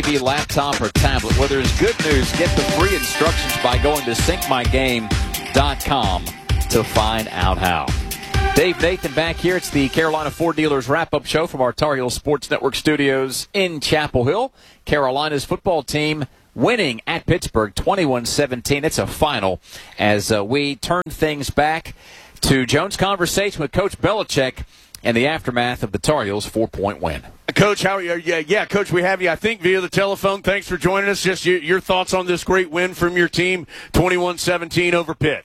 TV, laptop, or tablet. Where there's good news, get the free instructions by going to syncmygame.com to find out how. Dave Nathan back here. It's the Carolina Ford Dealers Wrap-Up Show from our Tar Heel Sports Network studios in Chapel Hill. Carolina's football team winning at Pittsburgh 21-17. It's a final as we turn things back to Jones' conversation with Coach Belichick and the aftermath of the Tar Heels' 4-point win. Coach, how are you? Yeah, Coach, we have you, I think, via the telephone. Thanks for joining us. Just your thoughts on this great win from your team, 21-17 over Pitt.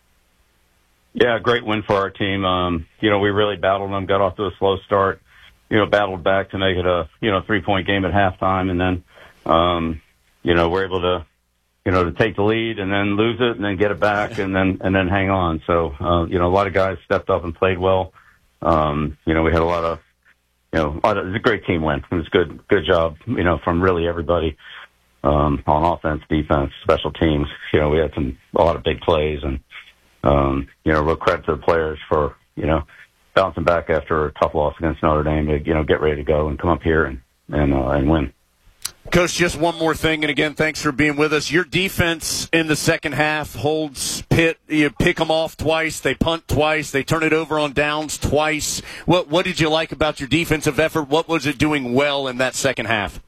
Yeah, great win for our team. We really battled them, got off to a slow start, battled back to make it a, 3-point game at halftime. And then, we're able to, to take the lead and then lose it and then get it back and then hang on. So, a lot of guys stepped up and played well. We had a lot of, it was a great team win. It was good job, from really everybody, on offense, defense, special teams. We had a lot of big plays and, real credit to the players for, bouncing back after a tough loss against Notre Dame to, get ready to go and come up here and win. Coach, just one more thing, and again, thanks for being with us. Your defense in the second half holds Pitt. You pick them off twice, they punt twice, they turn it over on downs twice. What did you like about your defensive effort? What was it doing well in that second half?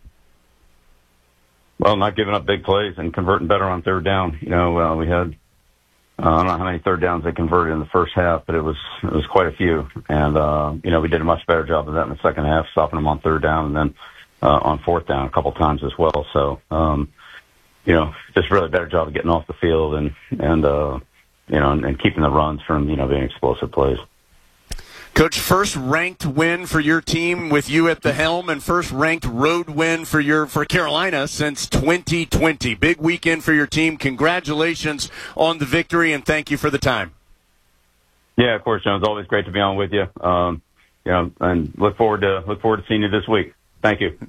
Well, not giving up big plays and converting better on third down. We had I don't know how many third downs they converted in the first half, but it was quite a few. And, we did a much better job of that in the second half, stopping them on third down and then on fourth down a couple times as well. So, just really a better job of getting off the field and keeping the runs from, being explosive plays. Coach, first ranked win for your team with you at the helm and first ranked road win for Carolina since 2020. Big weekend for your team. Congratulations on the victory and thank you for the time. Yeah, of course, Jones. Always great to be on with you. And look forward to seeing you this week. Thank you.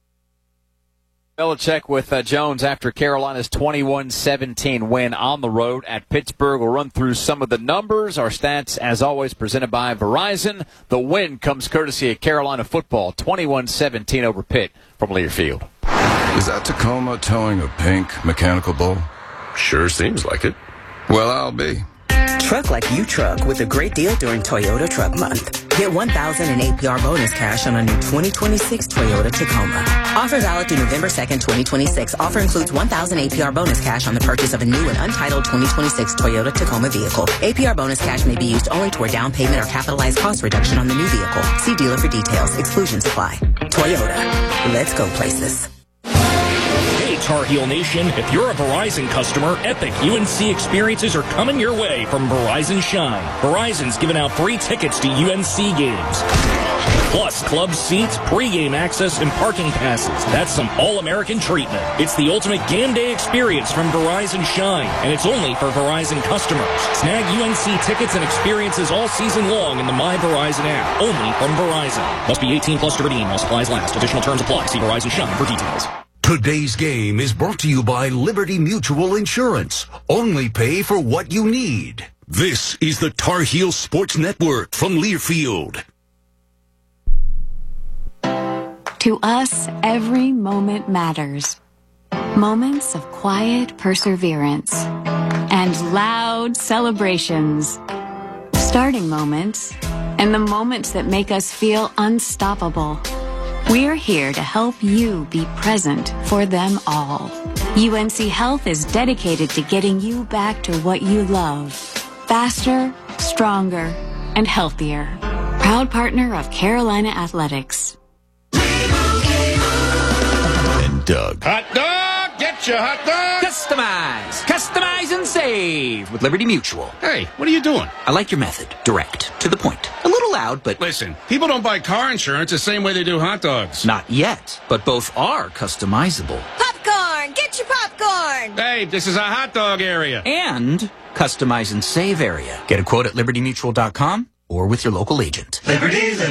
Belichick with Jones after Carolina's 21-17 win on the road at Pittsburgh. We'll run through some of the numbers. Our stats, as always, presented by Verizon. The win comes courtesy of Carolina football, 21-17 over Pitt from Learfield. Is that Tacoma towing a pink mechanical bull? Sure seems like it. Well, I'll be. Truck like you truck with a great deal during Toyota Truck Month. Get $1,000 in APR bonus cash on a new 2026 Toyota Tacoma. Offer valid through November 2nd, 2026. Offer includes $1,000 APR bonus cash on the purchase of a new and untitled 2026 Toyota Tacoma vehicle. APR bonus cash may be used only toward down payment or capitalized cost reduction on the new vehicle. See dealer for details. Exclusions apply. Toyota. Let's go places. Tar Heel Nation, if you're a Verizon customer, epic UNC experiences are coming your way from Verizon Shine. Verizon's giving out free tickets to UNC games. Plus, club seats, pregame access, and parking passes. That's some all-American treatment. It's the ultimate game day experience from Verizon Shine, and it's only for Verizon customers. Snag UNC tickets and experiences all season long in the My Verizon app, only from Verizon. Must be 18 plus to redeem while supplies last. Additional terms apply. See Verizon Shine for details. Today's game is brought to you by Liberty Mutual Insurance. Only pay for what you need. This is the Tar Heel Sports Network from Learfield. To us, every moment matters. Moments of quiet perseverance and loud celebrations. Starting moments and the moments that make us feel unstoppable. We're here to help you be present for them all. UNC Health is dedicated to getting you back to what you love. Faster, stronger, and healthier. Proud partner of Carolina Athletics. And Doug. Hot dog! Get your hot dog! Customize and save with Liberty Mutual. Hey, what are you doing? I like your method. Direct. To the point. A little loud, but... Listen, people don't buy car insurance the same way they do hot dogs. Not yet, but both are customizable. Popcorn! Get your popcorn! Hey, this is a hot dog area. And customize and save area. Get a quote at libertymutual.com or with your local agent. Liberty.